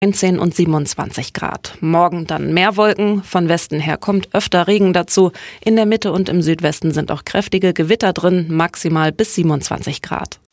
19 und 27 Grad. Morgen dann mehr Wolken, von Westen her kommt öfter Regen dazu. In der Mitte und im Südwesten sind auch kräftige Gewitter drin, maximal bis 27 Grad.